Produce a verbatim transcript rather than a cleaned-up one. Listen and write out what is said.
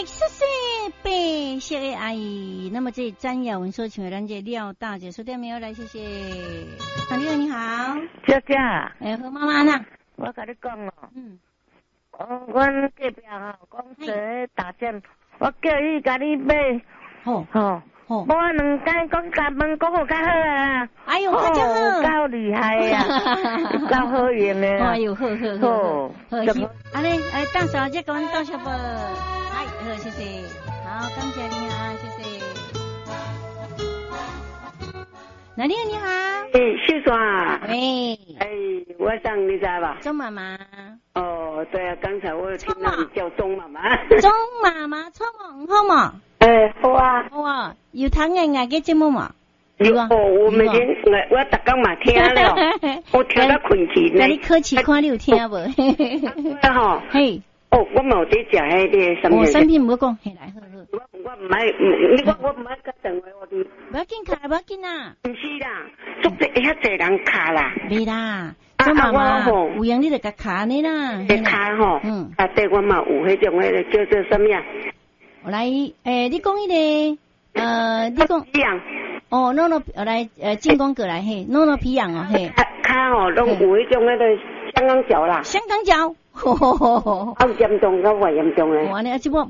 谢谢白色的阿姨。那么这詹雅文说，请问咱这廖大姐说电没有来，谢谢。啊，你好，你好， 小姐， 哎，和妈妈呢？ 我跟你讲哦， 嗯， 哦，阮隔壁吼讲这打针，我叫伊甲你买， 好， 吼， 好， 无啊两间讲甲问讲好较好啊， 哎呦，较真好， 够厉害啊，够好用的啊， 哎呦，好好好，好，好，安尼，哎，当小姐给阮倒小不？哎，好，谢谢，好，感谢你啊，谢谢。哪里你好？ 诶，秀爽。 喂。 哎，我想你知道吧？ 钟妈妈。 哦，对啊，刚才我有听到你叫钟妈妈。 钟妈妈，错嘛，好嘛？ 诶，好啊。 好啊，有听人家嘅节目嘛？ 有哦，我每天我我逐工嘛听了，我听到困去呢。 那你考试看你有听无？ 吼， 嘿。 哦，我冇得食迄个什么。 我产品唔好讲，嘿来好好。 我我唔爱，你我我唔爱甲电话我哋。 不要紧卡，不要紧啦。 唔是啦，足侪遐侪人卡啦。 袂啦，钟妈妈，有样你就甲卡你啦。 个卡吼，嗯，啊对，我嘛有迄种迄个叫做什么呀？ 我来，诶，你讲迄个，呃，你讲。 皮痒。 哦，诺诺，我来，呃，进光过来嘿，诺诺皮痒哦嘿。 卡卡吼，拢有迄种迄个香港脚啦。 香港脚。 好严重，较外严重诶。 哇，你啊，这我。